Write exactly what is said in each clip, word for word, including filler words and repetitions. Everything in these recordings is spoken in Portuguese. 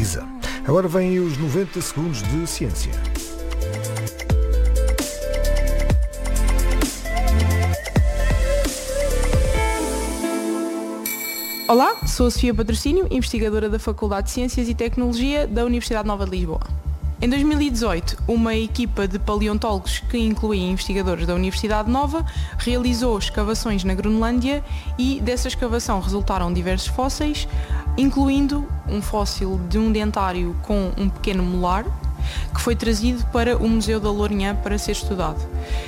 Pisa. Agora vêm os noventa segundos de ciência. Olá, sou a Sofia Patrocínio, investigadora da Faculdade de Ciências e Tecnologia da Universidade Nova de Lisboa. Em dois mil e dezoito, uma equipa de paleontólogos que incluía investigadores da Universidade Nova realizou escavações na Groenlândia e dessa escavação resultaram diversos fósseis, incluindo um fóssil de um dentário com um pequeno molar, que foi trazido para o Museu da Lourinhã para ser estudado.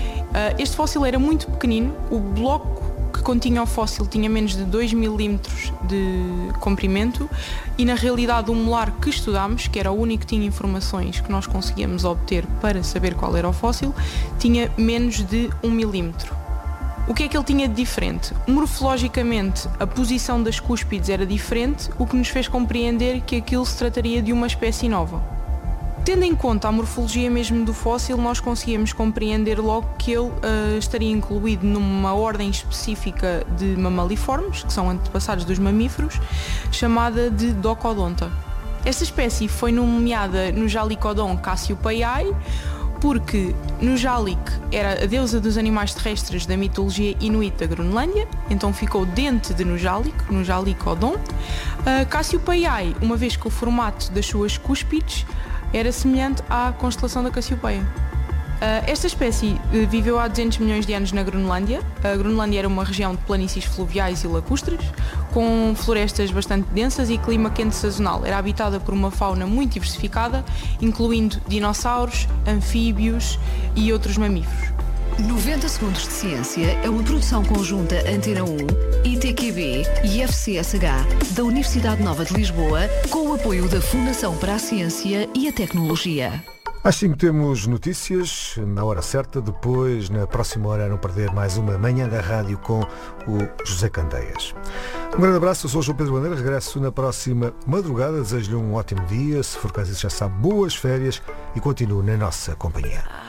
Este fóssil era muito pequenino, o bloco que continha o fóssil tinha menos de dois milímetros de comprimento e na realidade o molar que estudámos, que era o único que tinha informações que nós conseguíamos obter para saber qual era o fóssil, tinha menos de um milímetro. O que é que ele tinha de diferente? Morfologicamente, a posição das cúspides era diferente, o que nos fez compreender que aquilo se trataria de uma espécie nova. Tendo em conta a morfologia mesmo do fóssil, nós conseguíamos compreender logo que ele uh, estaria incluído numa ordem específica de mamaliformes, que são antepassados dos mamíferos, chamada de Docodonta. Esta espécie foi nomeada no Jalicodon Cassiopeiae, porque Nujalik era a deusa dos animais terrestres da mitologia inuit da Groenlândia, então ficou dente de Nujalik, Nujalicodon. Uh, Cassiopeiae, uma vez que o formato das suas cúspides era semelhante à constelação da Cassiopeia. Uh, esta espécie uh, viveu há duzentos milhões de anos na Groenlândia. A Groenlândia era uma região de planícies fluviais e lacustres, com florestas bastante densas e clima quente sazonal. Era habitada por uma fauna muito diversificada, incluindo dinossauros, anfíbios e outros mamíferos. noventa segundos de ciência é uma produção conjunta Antena um, I T Q B e F C S H da Universidade Nova de Lisboa, com o apoio da Fundação para a Ciência e a Tecnologia. Às cinco temos notícias, na hora certa, depois, na próxima hora, a não perder mais uma Manhã da Rádio com o José Candeias. Um grande abraço, eu sou o João Pedro Bandeira, regresso na próxima madrugada, desejo-lhe um ótimo dia, se for caso isso já sabe, boas férias e continuo na nossa companhia.